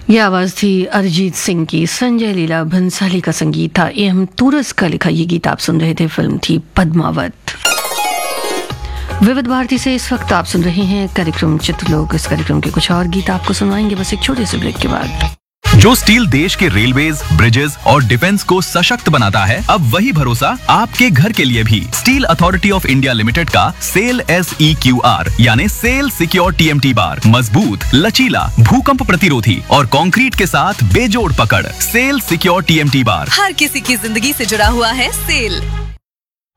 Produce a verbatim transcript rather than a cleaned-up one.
यह आवाज थी अरिजीत सिंह की। संजय लीला भंसाली का संगीत था। एम तुरस का लिखा ये गीत आप सुन रहे थे। फिल्म थी पद्मावत। विविध भारती से इस वक्त आप सुन रहे हैं कार्यक्रम चित्रलोक। इस कार्यक्रम के कुछ और गीत आपको सुनवाएंगे बस एक छोटे से ब्रेक के बाद। जो स्टील देश के रेलवेज, ब्रिजेस और डिफेंस को सशक्त बनाता है, अब वही भरोसा आपके घर के लिए भी। Steel authority of India limited का cell S E Q R यानी cell secure T M T bar मजबूत, लचीला, भूकंप प्रतिरोधी और कंक्रीट के साथ बेजोड़ पकड़। Cell secure T M T bar हर किसी की जिंदगी से जुड़ा हुआ है। सेल